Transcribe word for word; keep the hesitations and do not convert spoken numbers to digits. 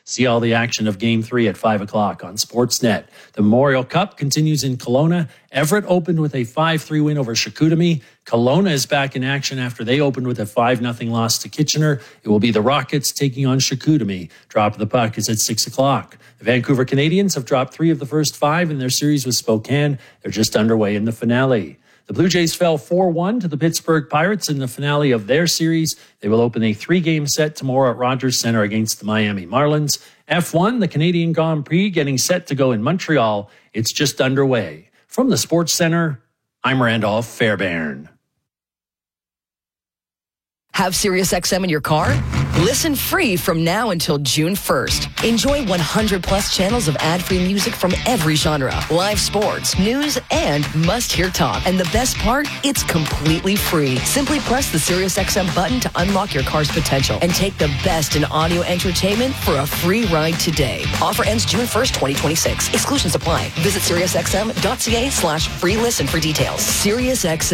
See all the action of Game three at five o'clock on Sportsnet. The Memorial Cup continues in Kelowna. Everett opened with a five three win over Chicoutimi. Kelowna is back in action after they opened with a five nothing loss to Kitchener. It will be the Rockets taking on Chicoutimi. Drop of the puck is at six o'clock. The Vancouver Canadians have dropped three of the first five in their series with Spokane. They're just underway in the finale. The Blue Jays fell four one to the Pittsburgh Pirates in the finale of their series. They will open a three-game set tomorrow at Rogers Centre against the Miami Marlins. F one, the Canadian Grand Prix, getting set to go in Montreal. It's just underway. From the Sports Centre, I'm Randolph Fairbairn. Have SiriusXM in your car? Listen free from now until June first. Enjoy one hundred plus channels of ad-free music from every genre, live sports, news, and must-hear talk. And the best part? It's completely free. Simply press the SiriusXM button to unlock your car's potential and take the best in audio entertainment for a free ride today. Offer ends June first, twenty twenty-six. Exclusions apply. Visit SiriusXM.ca slash free listen for details. SiriusXM.